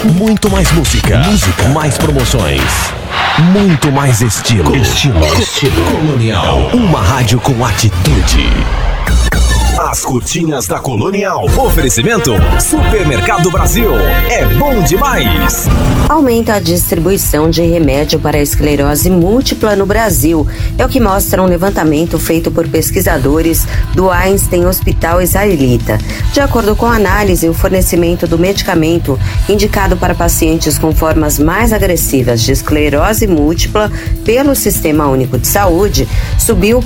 Muito mais música. Mais promoções. Muito mais estilo. Colonial. Uma rádio com atitude. As curtinhas da Colonial. Oferecimento Supermercado Brasil. É bom demais. Aumenta a distribuição de remédio para a esclerose múltipla no Brasil. É o que mostra um levantamento feito por pesquisadores do Einstein Hospital Israelita. De acordo com a análise, o fornecimento do medicamento indicado para pacientes com formas mais agressivas de esclerose múltipla pelo Sistema Único de Saúde subiu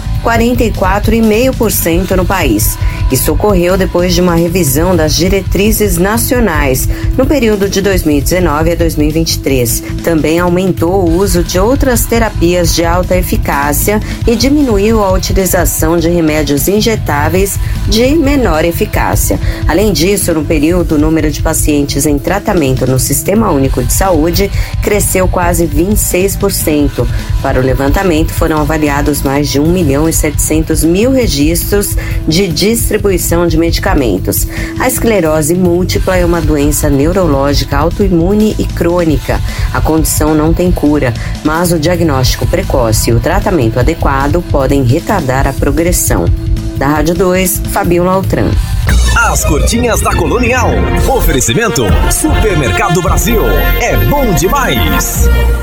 44,5% no país. Isso ocorreu depois de uma revisão das diretrizes nacionais no período de 2019 a 2023. Também aumentou o uso de outras terapias de alta eficácia e diminuiu a utilização de remédios injetáveis de menor eficácia. Além disso, no período, o número de pacientes em tratamento no Sistema Único de Saúde cresceu quase 26%. Para o levantamento, foram avaliados mais de 1.700.000 registros de distribuição de medicamentos. A esclerose múltipla é uma doença neurológica autoimune e crônica. A condição não tem cura, mas o diagnóstico precoce e o tratamento adequado podem retardar a progressão. Da Rádio 2, Fabiola Altran. As curtinhas da Colonial. Oferecimento Supermercado Brasil. É bom demais.